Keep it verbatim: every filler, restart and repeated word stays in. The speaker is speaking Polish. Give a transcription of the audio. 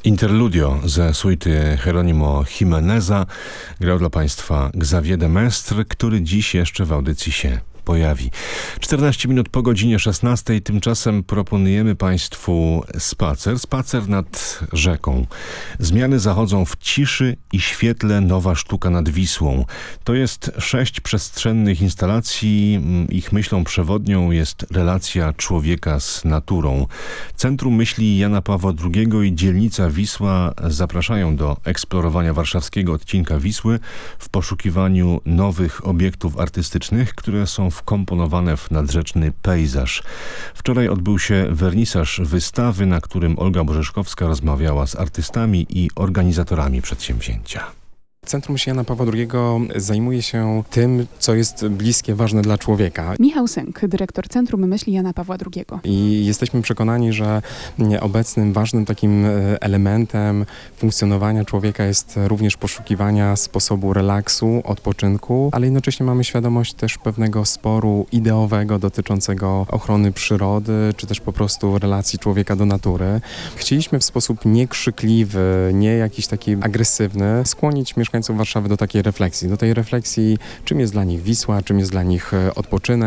Interludio ze suity Jeronimo Jimeneza grał dla Państwa Xavier de Mestre, który dziś jeszcze w audycji się pojawi. czternaście minut po godzinie szesnastej. Tymczasem proponujemy Państwu spacer. Spacer nad rzeką. Zmiany zachodzą w ciszy i świetle. Nowa sztuka nad Wisłą. To jest sześć przestrzennych instalacji. Ich myślą przewodnią jest relacja człowieka z naturą. Centrum Myśli Jana Pawła drugiego i dzielnica Wisła zapraszają do eksplorowania warszawskiego odcinka Wisły w poszukiwaniu nowych obiektów artystycznych, które są wkomponowane w nadrzeczny pejzaż. Wczoraj odbył się wernisaż wystawy, na którym Olga Borzeszkowska rozmawiała z artystami i organizatorami przedsięwzięcia. Centrum Myśli Jana Pawła drugiego zajmuje się tym, co jest bliskie, ważne dla człowieka. Michał Sęk, dyrektor Centrum Myśli Jana Pawła drugiego. I jesteśmy przekonani, że obecnym ważnym takim elementem funkcjonowania człowieka jest również poszukiwania sposobu relaksu, odpoczynku, ale jednocześnie mamy świadomość też pewnego sporu ideowego dotyczącego ochrony przyrody, czy też po prostu relacji człowieka do natury. Chcieliśmy w sposób niekrzykliwy, nie jakiś taki agresywny, skłonić mieszkańców mieszkańców Warszawy do takiej refleksji, do tej refleksji, czym jest dla nich Wisła, czym jest dla nich odpoczynek.